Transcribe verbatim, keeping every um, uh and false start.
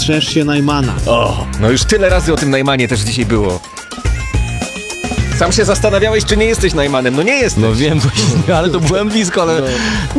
Strzeż się Najmana. O, no już tyle razy o tym Najmanie też dzisiaj było. Sam się zastanawiałeś, czy nie jesteś Najmanem. No nie jesteś. No wiem, właśnie, ale to byłem blisko, ale